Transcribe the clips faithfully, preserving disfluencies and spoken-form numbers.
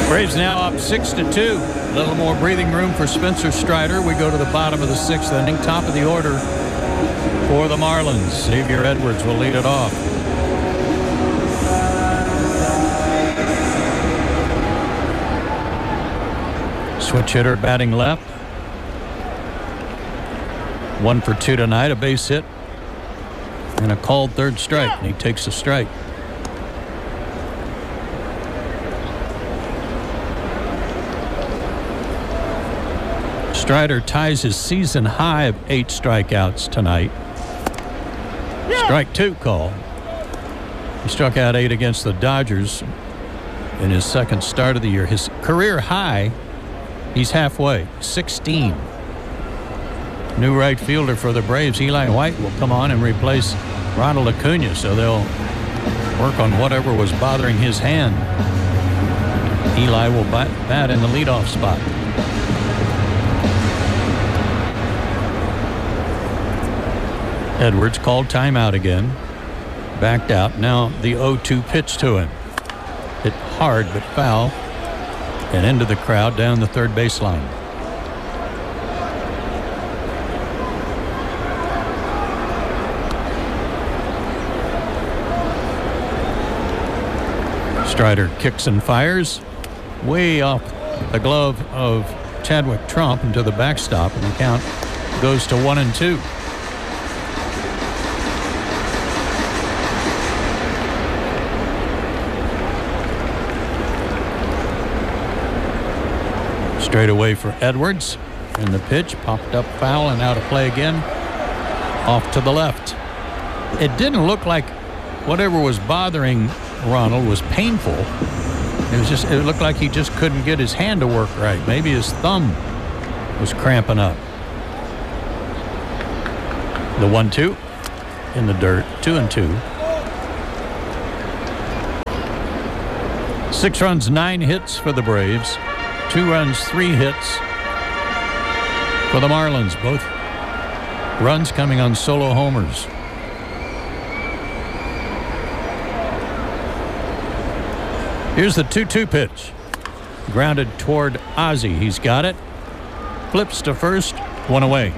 Braves now up six to two. A little more breathing room for Spencer Strider. We go to the bottom of the sixth inning, top of the order for the Marlins. Xavier Edwards will lead it off. Switch hitter batting left. One for two tonight, a base hit and a called third strike. And he takes a strike. Strider ties his season high of eight strikeouts tonight. Strike two call. He struck out eight against the Dodgers in his second start of the year. His career high, he's halfway, sixteen. New right fielder for the Braves, Eli White, will come on and replace Ronald Acuna, so they'll work on whatever was bothering his hand. Eli will bat, bat in the leadoff spot. Edwards called timeout again. Backed out. Now the oh two pitch to him. Hit hard but foul. And into the crowd down the third baseline. Strider kicks and fires. Way off the glove of Chadwick Trump into the backstop. And the count goes to one and two. Straight away for Edwards, and the pitch popped up foul and out of play again. Off to the left. It didn't look like whatever was bothering Ronald was painful. It was just it looked like he just couldn't get his hand to work right. Maybe his thumb was cramping up. The one two in the dirt, two and two. Six runs, nine hits for the Braves. Two runs, three hits for the Marlins. Both runs coming on solo homers. Here's the two two pitch. Grounded toward Ozzie. He's got it. Flips to first. One away.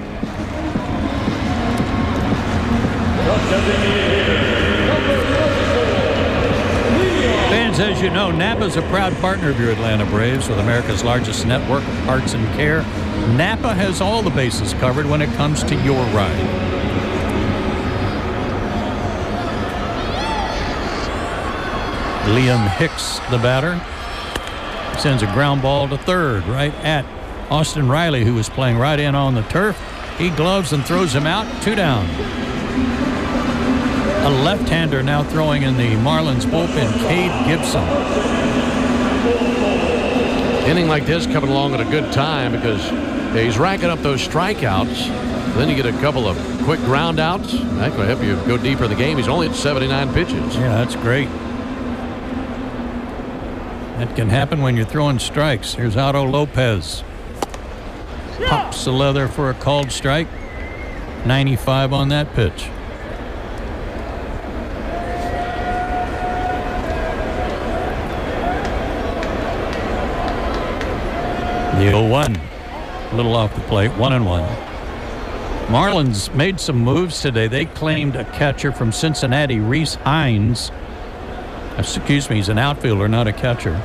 Fans, as you know, Napa is a proud partner of your Atlanta Braves with America's largest network of parts and care. Napa has all the bases covered when it comes to your ride. Liam Hicks, the batter, sends a ground ball to third right at Austin Riley, who was playing right in on the turf. He gloves and throws him out. Two down. A left-hander now throwing in the Marlins bullpen, Cade Gibson. Inning like this coming along at a good time because he's racking up those strikeouts. Then you get a couple of quick ground outs. That could help you go deeper in the game. He's only at seventy-nine pitches. Yeah, that's great. That can happen when you're throwing strikes. Here's Otto Lopez. Pops the leather for a called strike. ninety-five on that pitch. The oh one, a little off the plate, one and one. Marlins made some moves today. They claimed a catcher from Cincinnati, Reese Hines. Excuse me, he's an outfielder, not a catcher.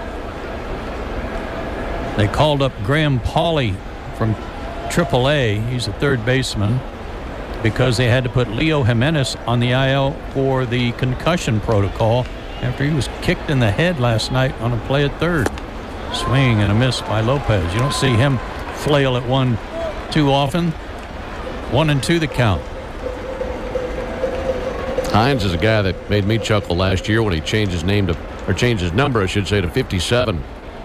They called up Graham Pauley from triple A. He's a third baseman because they had to put Leo Jimenez on the I L for the concussion protocol after he was kicked in the head last night on a play at third. Swing and a miss by Lopez. You don't see him flail at one too often. One and two the count. Hines is a guy that made me chuckle last year when he changed his name to, or changed his number, I should say, to fifty-seven.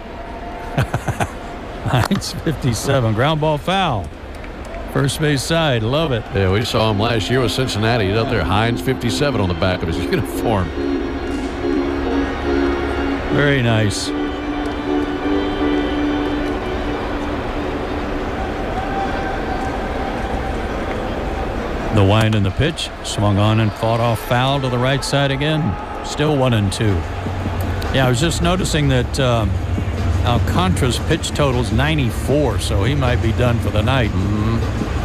Hines fifty-seven. Ground ball foul. First base side. Love it. Yeah, we saw him last year with Cincinnati. He's out there, Hines fifty-seven on the back of his uniform. Very nice. The wind and the pitch. Swung on and fought off foul to the right side again. Still one and two. Yeah, I was just noticing that um, Alcantara's pitch total's ninety-four, so he might be done for the night. Mm-hmm.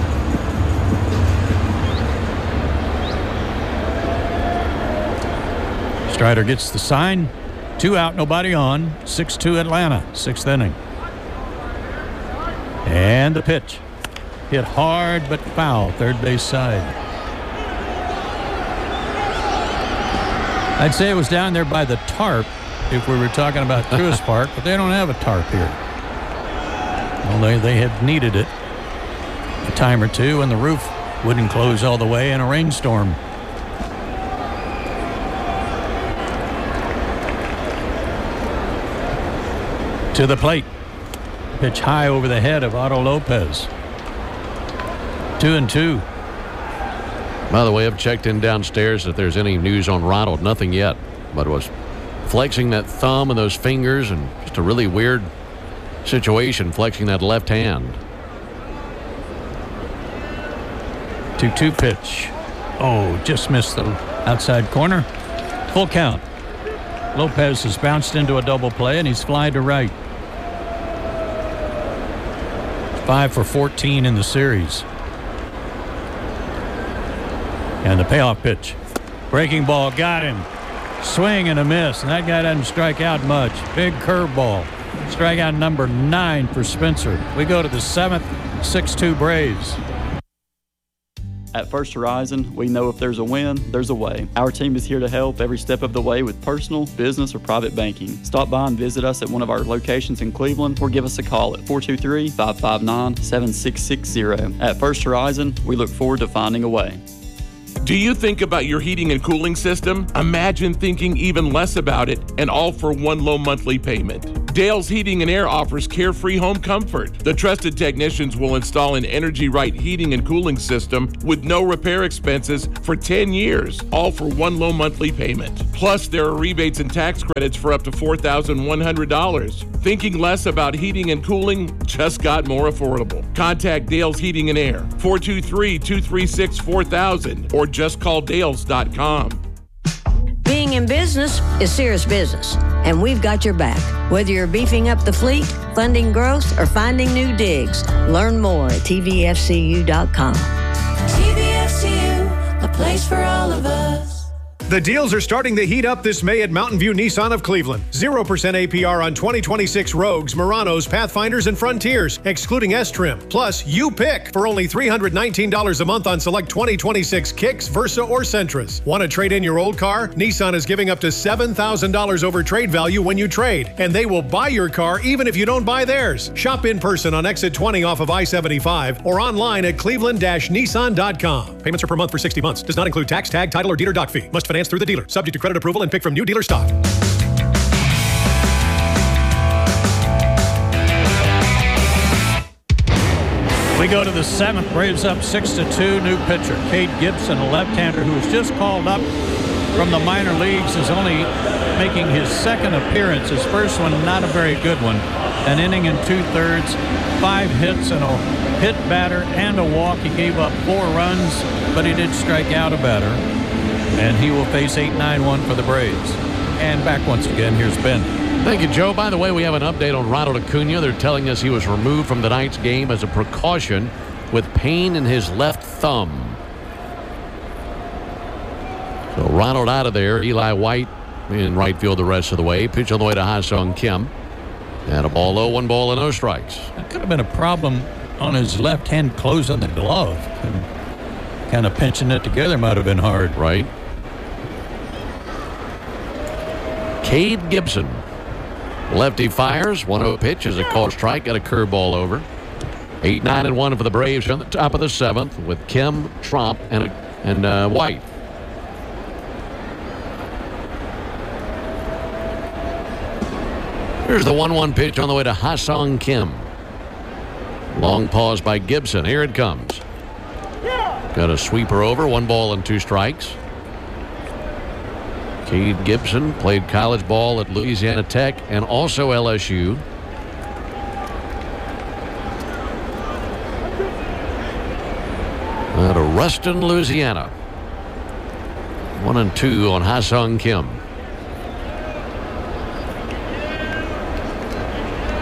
Strider gets the sign. Two out, nobody on. six two Atlanta, sixth inning. And the pitch. Hit hard but foul, third base side. I'd say it was down there by the tarp if we were talking about Truist Park, but they don't have a tarp here. Well, they, they had needed it a time or two, and the roof wouldn't close all the way in a rainstorm. To the plate. Pitch high over the head of Otto Lopez. Two and two. By the way, I've checked in downstairs if there's any news on Ronald. Nothing yet, but was flexing that thumb and those fingers, and just a really weird situation flexing that left hand. two two pitch. Oh, just missed the outside corner. Full count. Lopez has bounced into a double play, and he's fly to right. Five for fourteen in the series. And the payoff pitch. Breaking ball got him. Swing and a miss, and that guy doesn't strike out much. Big curveball. Strikeout number nine for Spencer. We go to the seventh, six two Braves. At First Horizon, we know if there's a win, there's a way. Our team is here to help every step of the way with personal, business, or private banking. Stop by and visit us at one of our locations in Cleveland or give us a call at four two three, five five nine, seven six six zero. At First Horizon, we look forward to finding a way. Do you think about your heating and cooling system? Imagine thinking even less about it and all for one low monthly payment. Dale's Heating and Air offers carefree home comfort. The trusted technicians will install an Energy Right heating and cooling system with no repair expenses for ten years, all for one low monthly payment. Plus, there are rebates and tax credits for up to four thousand one hundred dollars. Thinking less about heating and cooling just got more affordable. Contact Dale's Heating and Air, four two three, two three six, four thousand, or just call dales dot com. Being in business is serious business, and we've got your back. Whether you're beefing up the fleet, funding growth, or finding new digs, learn more at T V F C U dot com. T V F C U, a place for all of us. The deals are starting to heat up this May at Mountain View Nissan of Cleveland. zero percent A P R on twenty twenty-six Rogues, Muranos, Pathfinders, and Frontiers, excluding S-Trim. Plus, you pick for only three hundred nineteen dollars a month on select twenty twenty-six Kicks, Versa, or Sentras. Want to trade in your old car? Nissan is giving up to seven thousand dollars over trade value when you trade, and they will buy your car even if you don't buy theirs. Shop in person on exit twenty off of I seventy-five or online at cleveland dash nissan dot com. Payments are per month for sixty months. Does not include tax, tag, title, or dealer doc fee. Must finance through the dealer. Subject to credit approval and pick from new dealer stock. We go to the seventh. Braves up six to two. New pitcher, Cade Gibson, a left-hander who was just called up from the minor leagues, is only making his second appearance. His first one, not a very good one. An inning and two-thirds, five hits and a hit batter and a walk. He gave up four runs, but he did strike out a batter. And he will face eight nine one for the Braves. And back once again, here's Ben. Thank you, Joe. By the way, we have an update on Ronald Acuna. They're telling us he was removed from tonight's game as a precaution with pain in his left thumb. So Ronald out of there. Eli White in right field the rest of the way. Pitch on the way to Ha-Sung Kim. And a ball low, one ball and no strikes. That could have been a problem on his left hand closing the glove. And kind of pinching it together might have been hard. Right. Cade Gibson. Lefty fires. one oh pitch is a called strike. Got a curveball over. eight nine and one for the Braves on the top of the seventh with Kim, Trump, and, and uh, White. Here's the one one pitch on the way to Ha-Sung Kim. Long pause by Gibson. Here it comes. Got a sweeper over. One ball and two strikes. Cade Gibson played college ball at Louisiana Tech and also L S U. Out of Ruston, Louisiana. One and two on Ha-Sung Kim.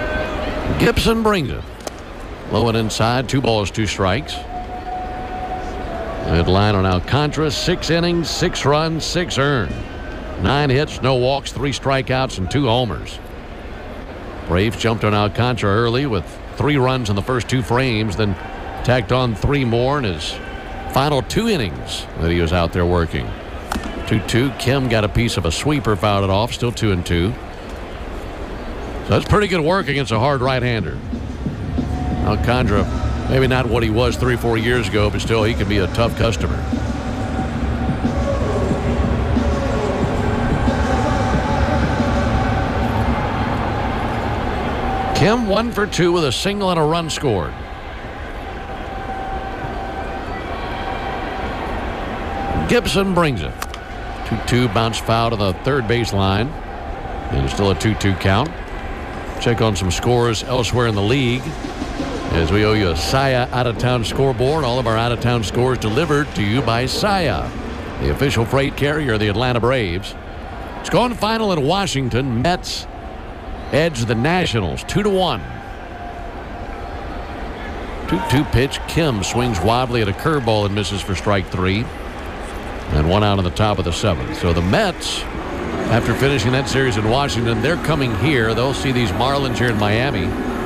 Gibson brings it. Low and inside, two balls, two strikes. Good line on Alcantara. Six innings, six runs, six earned. Nine hits, no walks, three strikeouts, and two homers. Braves jumped on Alcantara early with three runs in the first two frames, then tacked on three more in his final two innings that he was out there working. two two. Kim got a piece of a sweeper, fouled it off, still two and two. So that's pretty good work against a hard right-hander. Alcantara, maybe not what he was three, four years ago, but still he can be a tough customer. Kim one for two with a single and a run scored. Gibson brings it. two two bounce foul to the third base line. And it's still a two two count. Check on some scores elsewhere in the league as we owe you a Saya out-of-town scoreboard. All of our out-of-town scores delivered to you by Saya, the official freight carrier of the Atlanta Braves. It's gone final in Washington. Mets edge the Nationals two to one. two two pitch. Kim swings wildly at a curveball and misses for strike three. And one out on the top of the seventh. So the Mets, after finishing that series in Washington, they're coming here. They'll see these Marlins here in Miami.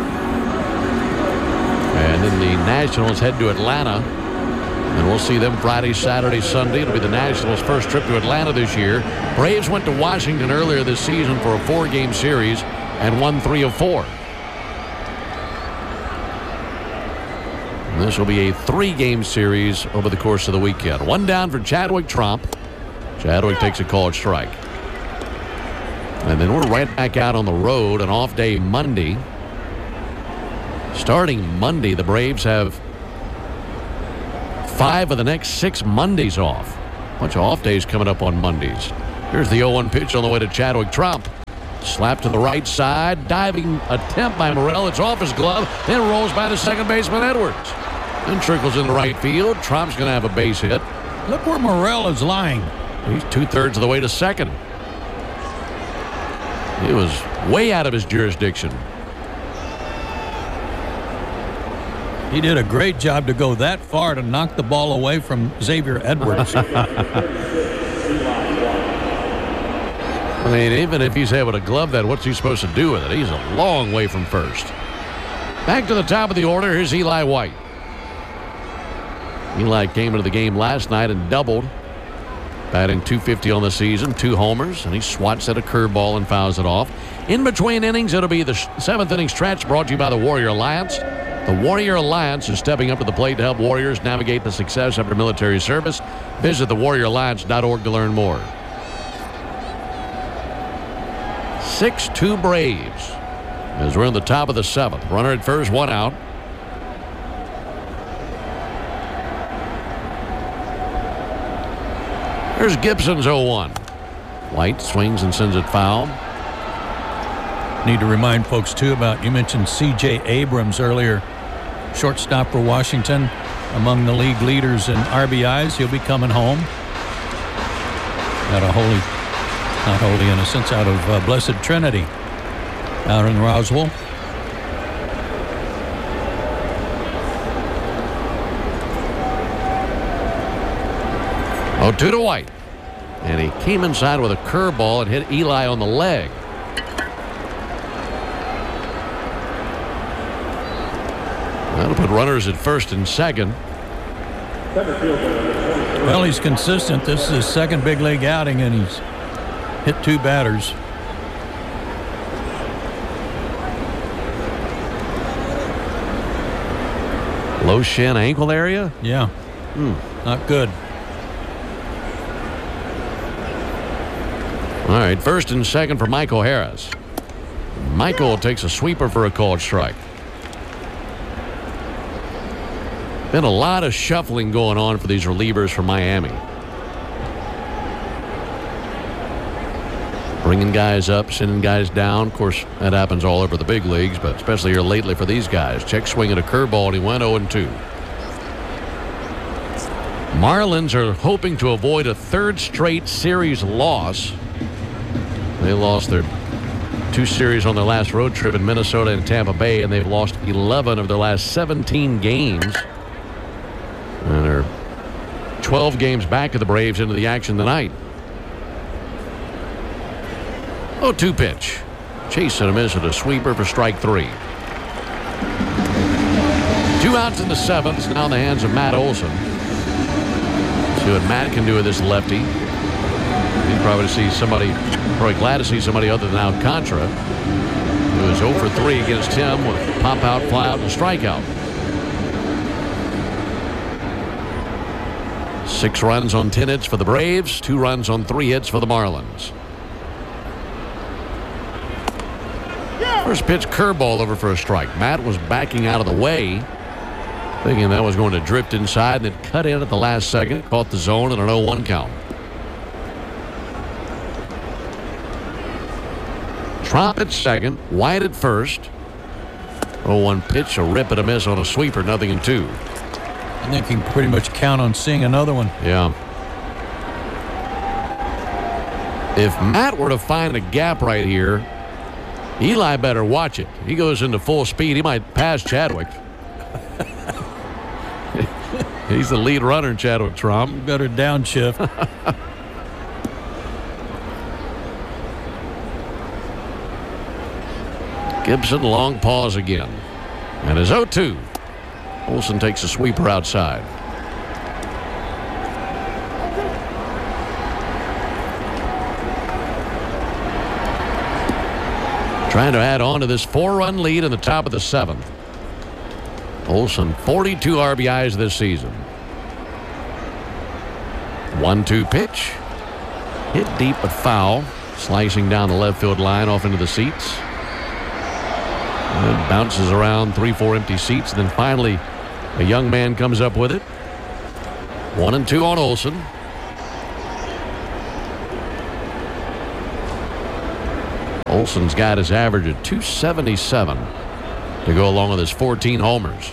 And then the Nationals head to Atlanta. And we'll see them Friday, Saturday, Sunday. It'll be the Nationals' first trip to Atlanta this year. Braves went to Washington earlier this season for a four-game series and won three of four. And this will be a three-game series over the course of the weekend. One down for Chadwick Tromp. Chadwick takes a called strike. And then we're right back out on the road, an off day Monday. Starting Monday, the Braves have five of the next six Mondays off. Bunch of off days coming up on Mondays. Here's the oh one pitch on the way to Chadwick Tromp. Slap to the right side. Diving attempt by Morel. It's off his glove. Then rolls by the second baseman Edwards. Then trickles in the right field. Tromp's going to have a base hit. Look where Morel is lying. He's two-thirds of the way to second. He was way out of his jurisdiction. He did a great job to go that far to knock the ball away from Xavier Edwards. I mean, even if he's able to glove that, what's he supposed to do with it? He's a long way from first. Back to the top of the order. Here's Eli White. Eli came into the game last night and doubled, batting two fifty on the season, two homers, and he swats at a curveball and fouls it off. In between innings, it'll be the seventh inning stretch brought to you by the Warrior Alliance. The Warrior Alliance is stepping up to the plate to help Warriors navigate the success after military service. Visit the warrior alliance dot org to learn more. six two Braves as we're in the top of the seventh. Runner at first, one out. There's Gibson's oh one. White swings and sends it foul. Need to remind folks, too, about, you mentioned C J Abrams earlier, shortstop for Washington, among the league leaders in R B Is. He'll be coming home. Out of Holy, not Holy Innocents, out of uh, Blessed Trinity, out in Roswell. oh two to White. And he came inside with a curveball and hit Eli on the leg. That'll put runners at first and second. Well, he's consistent. This is his second big league outing, and he's hit two batters. Low shin ankle area? Yeah. Hmm. Not good. All right, first and second for Michael Harris. Michael takes a sweeper for a called strike. Been a lot of shuffling going on for these relievers from Miami. Bringing guys up, sending guys down. Of course, that happens all over the big leagues, but especially here lately for these guys. Check swing at a curveball, and he went oh and two. Marlins are hoping to avoid a third straight series loss. They lost their two series on their last road trip in Minnesota and Tampa Bay, and they've lost eleven of their last seventeen games. And they're twelve games back of the Braves into the action tonight. oh two pitch. Chasing a miss at a sweeper for strike three. Two outs in the seventh. Now in the hands of Matt Olson. See what Matt can do with this lefty. He'd probably see somebody, probably glad to see somebody other than Alcantara, who was oh for three against him with pop out, fly out, and strikeout. Six runs on ten hits for the Braves, two runs on three hits for the Marlins. First pitch curveball over for a strike. Matt was backing out of the way, thinking that was going to drift inside, and it cut in at the last second, caught the zone and an oh one count. Tromp at second, White at first. oh one pitch, a rip and a miss on a sweeper, nothing in two. I think you can pretty much count on seeing another one. Yeah. If Matt were to find a gap right here, Eli better watch it. He goes into full speed. He might pass Chadwick. He's the lead runner, Chadwick Tromp. You better downshift. Gibson, long pause again. And his oh two. Olson takes a sweeper outside. Trying to add on to this four-run lead in the top of the seventh. Olson, forty-two R B Is this season. one two pitch. Hit deep but foul. Slicing down the left field line off into the seats. And it bounces around three, four empty seats. And then finally, a young man comes up with it. One and two on Olson. Olson's got his average at two seventy-seven to go along with his fourteen homers.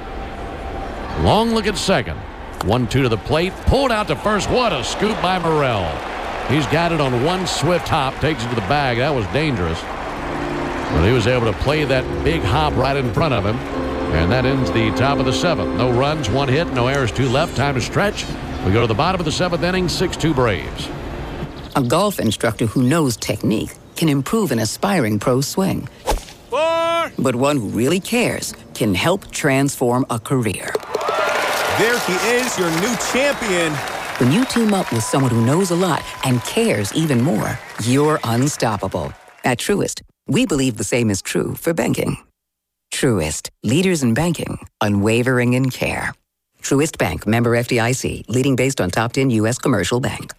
Long look at second. one two to the plate. Pulled out to first. What a scoop by Morel. He's got it on one swift hop. Takes it to the bag. That was dangerous. But he was able to play that big hop right in front of him. And that ends the top of the seventh. No runs, one hit, no errors, two left. Time to stretch. We go to the bottom of the seventh inning. six two Braves. A golf instructor who knows technique can improve an aspiring pro swing. Four. But one who really cares can help transform a career. There he is, your new champion. When you team up with someone who knows a lot and cares even more, you're unstoppable. At Truist, we believe the same is true for banking. Truist, leaders in banking, unwavering in care. Truist Bank, member F D I C, leading based on top ten U S commercial bank.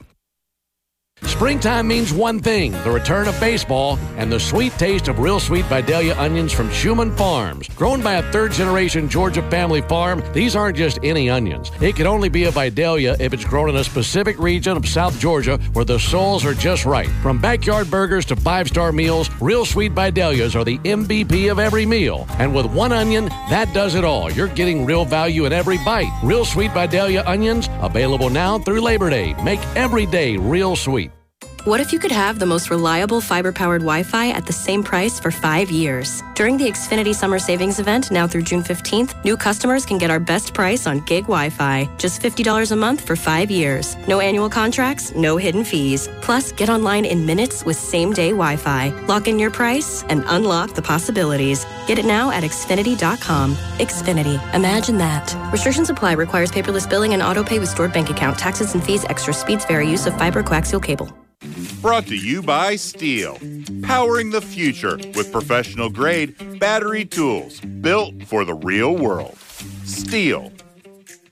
Springtime means one thing, the return of baseball and the sweet taste of Real Sweet Vidalia onions from Schumann Farms. Grown by a third-generation Georgia family farm, these aren't just any onions. It can only be a Vidalia if it's grown in a specific region of South Georgia where the soils are just right. From backyard burgers to five-star meals, Real Sweet Vidalias are the M V P of every meal. And with one onion, that does it all. You're getting real value in every bite. Real Sweet Vidalia onions, available now through Labor Day. Make every day real sweet. What if you could have the most reliable fiber-powered Wi-Fi at the same price for five years? During the Xfinity Summer Savings Event, now through June fifteenth, new customers can get our best price on gig Wi-Fi. Just fifty dollars a month for five years. No annual contracts, no hidden fees. Plus, get online in minutes with same-day Wi-Fi. Lock in your price and unlock the possibilities. Get it now at Xfinity dot com. Xfinity. Imagine that. Restrictions apply. Requires paperless billing and auto pay with stored bank account. Taxes and fees. Extra speeds vary. Use of fiber coaxial cable. Brought to you by Steel. Powering the future with professional-grade battery tools built for the real world. Steel.